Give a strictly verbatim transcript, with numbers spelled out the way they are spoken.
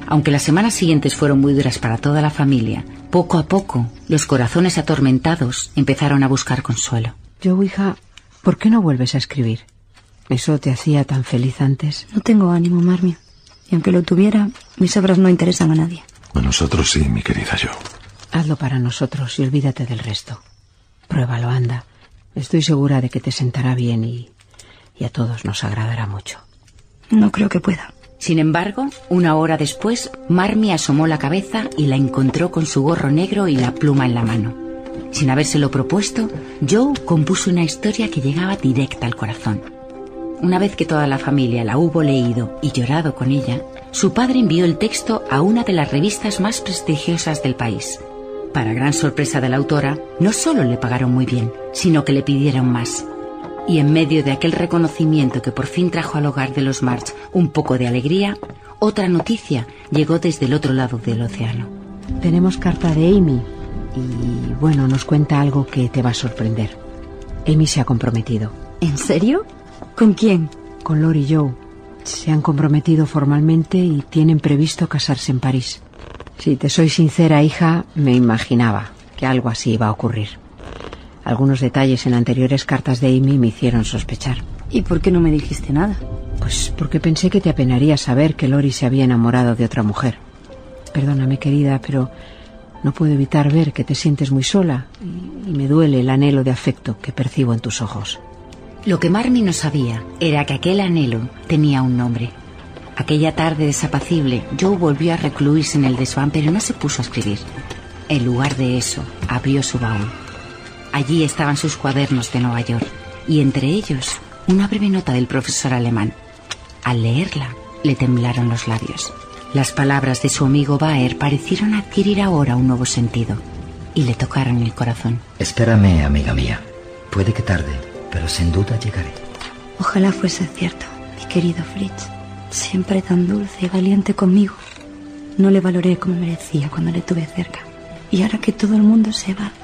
Aunque las semanas siguientes fueron muy duras para toda la familia, poco a poco los corazones atormentados empezaron a buscar consuelo. Joe, hija, ¿por qué no vuelves a escribir? ¿Eso te hacía tan feliz antes? No tengo ánimo, Marmie. Y aunque lo tuviera, mis obras no interesan a nadie. A nosotros sí, mi querida Joe. Hazlo para nosotros y olvídate del resto. Pruébalo, anda. Estoy segura de que te sentará bien y, y a todos nos agradará mucho. No creo que pueda. Sin embargo, una hora después, Marmie asomó la cabeza y la encontró con su gorro negro y la pluma en la mano. Sin habérselo propuesto, Joe compuso una historia que llegaba directa al corazón. Una vez que toda la familia la hubo leído y llorado con ella, su padre envió el texto a una de las revistas más prestigiosas del país. Para gran sorpresa de la autora, no solo le pagaron muy bien, sino que le pidieron más. Y en medio de aquel reconocimiento que por fin trajo al hogar de los March un poco de alegría, otra noticia llegó desde el otro lado del océano. Tenemos carta de Amy y, bueno, nos cuenta algo que te va a sorprender. Amy se ha comprometido. ¿En serio? ¿Con quién? Con Lori y Joe. Se han comprometido formalmente y tienen previsto casarse en París. Si te soy sincera, hija, me imaginaba que algo así iba a ocurrir. Algunos detalles en anteriores cartas de Amy me hicieron sospechar. ¿Y por qué no me dijiste nada? Pues porque pensé que te apenaría saber que Lori se había enamorado de otra mujer. Perdóname, querida, pero no puedo evitar ver que te sientes muy sola y, y me duele el anhelo de afecto que percibo en tus ojos. Lo que Marmie no sabía era que aquel anhelo tenía un nombre. Aquella tarde desapacible, Joe volvió a recluirse en el desván, pero no se puso a escribir. En lugar de eso, abrió su baúl. Allí estaban sus cuadernos de Nueva York, y entre ellos una breve nota del profesor alemán. Al leerla, le temblaron los labios. Las palabras de su amigo Baer parecieron adquirir ahora un nuevo sentido, y le tocaron el corazón. Espérame, amiga mía. Puede que tarde, pero sin duda llegaré. Ojalá fuese cierto, mi querido Fritz. Siempre tan dulce y valiente conmigo. No le valoré como merecía cuando le tuve cerca. Y ahora que todo el mundo se va,